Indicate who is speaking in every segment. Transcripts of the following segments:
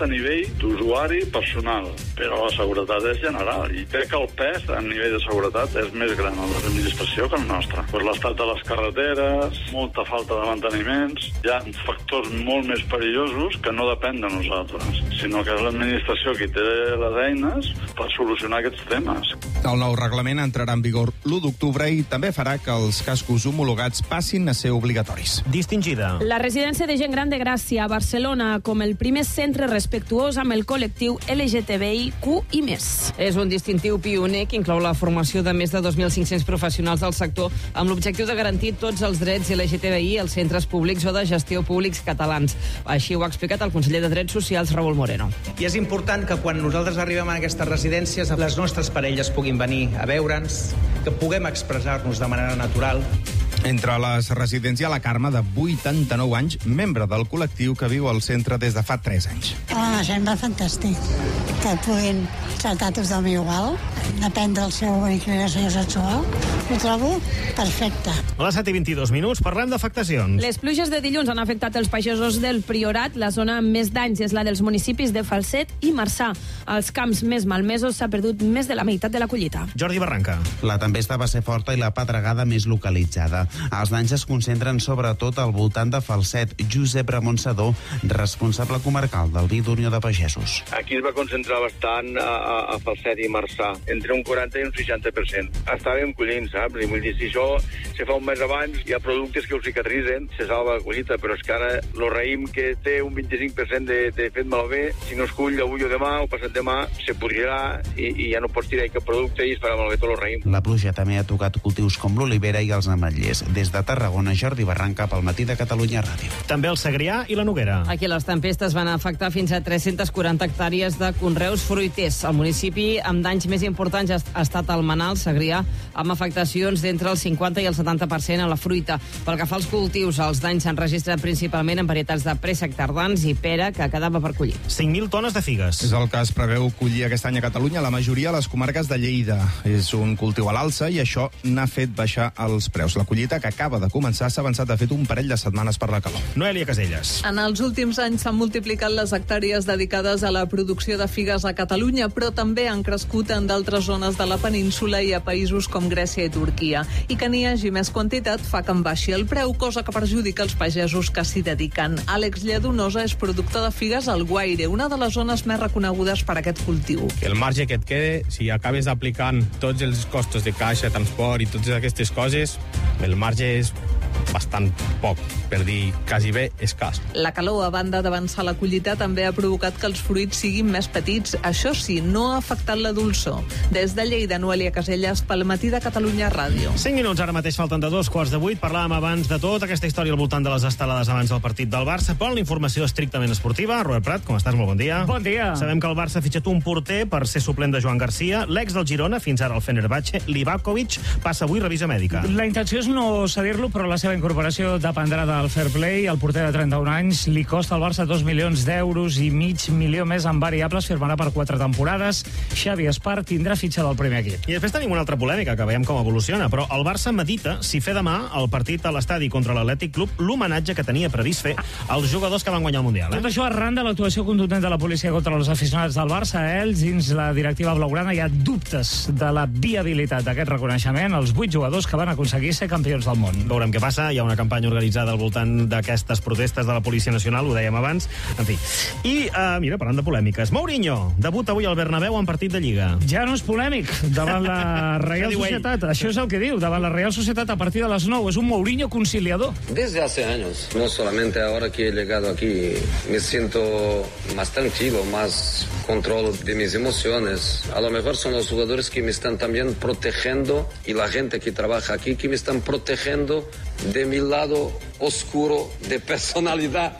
Speaker 1: a nivell d'usuari personal, però la seguretat és general i crec que el pes a nivell de seguretat és més gran a l'administració que el nostre. Per l'estat de les carreteres, molta falta de manteniments, hi ha factors molt més perillosos que no depèn de nosaltres, sinó que és l'administració qui té les eines per solucionar aquests temes.
Speaker 2: El nou reglament entrarà en vigor l'1 d'octubre i també farà que els cascos homologats passin a ser obligatoris.
Speaker 3: Distingida.
Speaker 4: La residència de gent gran de Gràcia a Barcelona com el primer centre respectuós amb el col·lectiu LGTBIQ i més.
Speaker 5: És un distintiu pioner que inclou la formació de més de 2.500 professionals del sector amb l'objectiu de garantir tots els drets LGTBI als centres públics o de gestió públics catalans. Així ho ha explicat el conseller de Drets Socials, Raúl Moreno.
Speaker 6: I és important que quan nosaltres arribem a aquestes residències les nostres parelles puguin venir a veure'ns, que puguem expressar-nos de manera natural.
Speaker 2: Entre les residents hi ha la Carme, de 89 anys, membre del col·lectiu que viu al centre des de fa 3 anys.
Speaker 7: Em sembla fantàstic que puguin tractar tothom igual, depèn del seu inclinació sexual. Ho trobo perfecte.
Speaker 3: A les 7:22, parlem d'afectacions.
Speaker 4: Les pluges de dilluns han afectat els pagesos del Priorat. La zona amb més danys és la dels municipis de Falset i Marçà. Als camps més malmesos s'ha perdut més de la meitat de la collita.
Speaker 3: Jordi Barranca.
Speaker 8: La tempesta va ser forta i la pedregada més localitzada. Els danys es concentren sobretot al voltant de Falset. Josep Ramon Sedó, responsable comarcal del BI d'Unió de Pagesos.
Speaker 9: Aquí es va concentrar bastant a Falset i Marçà, entre un 40 i un 60%. Estàvem collint, saps? I vull dir, si això se fa un mes abans, hi ha productes que ho cicatritzen, se salva la collita, però és que ara el raïm que té un 25% de fet malbé, si no es cull avui o demà o passat demà, se pudrirà i ja no pots tirar cap producte i es farà malbé tot el raïm.
Speaker 8: La pluja també ha tocat cultius com l'olivera i els ametllers. Des de Tarragona, Jordi Barranca, pel Matí de Catalunya Ràdio.
Speaker 3: També el Segrià i la Noguera.
Speaker 5: Aquí les tempestes van afectar fins a 340 hectàrees de conreus fruiters. El municipi amb danys més importants ha estat el Manal, Segrià, amb afectacions d'entre el 50 i el 70% a la fruita. Pel que fa als cultius, els danys s'han registrat principalment en varietats de préssec tardans i pera que quedava per collir.
Speaker 3: 5.000 tones de figues.
Speaker 2: És el que es preveu collir aquest any a Catalunya, la majoria a les comarques de Lleida. És un cultiu a l'alça i això n'ha fet baixar els preus. La collita, que acaba de començar, s'ha avançat de fet un parell de setmanes per la calor.
Speaker 3: Noelia Caselles.
Speaker 10: En els últims anys s'han multiplicat les hectàrees dedicades a la producció de figues a Catalunya, però també han crescut en d'altres zones de la península i a països com Grècia i Turquia. I que n'hi hagi més quantitat fa que en baixi el preu, cosa que perjudica els pagesos que s'hi dediquen. Àlex Lladonosa és productor de figues al Guaire, una de les zones més reconegudes per aquest cultiu.
Speaker 11: El marge que et quede, si acabes aplicant tots els costos de caixa, transport i totes aquestes coses, el marge és bastant poc, per dir quasi bé escàs.
Speaker 10: La calor, a banda d'avançar la collita, també ha provocat que els fruits siguin més petits. Això sí, no ha afectat la dolçor. Des de Lleida, Noelia Caselles, pel Matí de Catalunya Ràdio.
Speaker 3: 5 minuts, ara mateix falten de 2:15. Parlàvem abans de tota aquesta història al voltant de les estelades abans del partit del Barça, però la informació estrictament esportiva. Robert Prat, com estàs? Molt bon dia.
Speaker 12: Bon dia.
Speaker 3: Sabem que el Barça ha fitxat un porter per ser suplent de Joan Garcia. L'ex del Girona, fins ara el Fenerbahçe, Livakovic, passa avui revisa mèdica.
Speaker 12: La intenció és no cedir-lo, però la seva incorporació dependrà del fair play. El porter de 31 anys li costa al Barça 2 milions d'euros i mig milió més en variables. Firmarà per 4 temporades. Xavi Espart tindrà fitxa del primer equip.
Speaker 3: I després tenim una altra polèmica, que veiem com evoluciona, però el Barça medita si fer demà el partit a l'estadi contra l'Atlètic Club l'homenatge que tenia previst fer als jugadors que van guanyar el Mundial.
Speaker 12: Tot això arran de l'actuació contundent de la policia contra els aficionats del Barça. Ells, dins la directiva blaugrana, hi ha dubtes de la viabilitat d'aquest reconeixement als 8 jugadors que van aconseguir ser campions del món.
Speaker 3: Veurem què passa. Hi ha una campanya organitzada al voltant d'aquestes protestes de la Policia Nacional, ho dèiem abans. En fi. I, mira, parlant de polèmiques, Mourinho debuta avui al Bernabéu en partit de Lliga.
Speaker 12: Ja no és polèmic davant la Real Societat. Això és el que diu, davant la Real Societat a partir de les 9. És un Mourinho conciliador.
Speaker 13: Desde hace años, no solamente ahora que he llegado aquí, me siento más tranquilo, más control de mis emociones. A lo mejor son los jugadores que me están también protegiendo y la gente que trabaja aquí que me están protegiendo de mi lado oscuro de personalitat.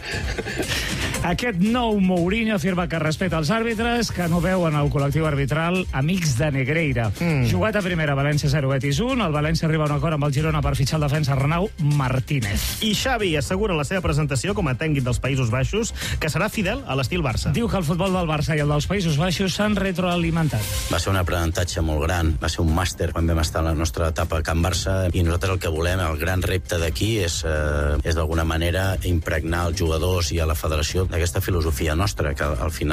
Speaker 12: Aquest nou Mourinho afirma que respecta els àrbitres, que no veuen el col·lectiu arbitral amics de Negreira. Jugat a primera, València 0, Betis 1. El València arriba a un acord amb el Girona per fitxar el defensa Arnau Martínez.
Speaker 3: I Xavi assegura en la seva presentació com a tècnic dels Països Baixos que serà fidel a l'estil Barça.
Speaker 12: Diu que el futbol del Barça i el dels Països Baixos s'han retroalimentat.
Speaker 14: Va ser un aprenentatge molt gran, va ser un màster quan vam estar en la nostra etapa a Can Barça, i nosaltres el que volem, el gran repte d'aquí és d'alguna manera impregnar els jugadors i a la federació d'aquesta filosofia nostra, que al final